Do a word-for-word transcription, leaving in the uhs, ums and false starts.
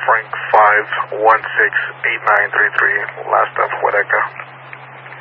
Frank five one six eight nine three three, last stop Huereca.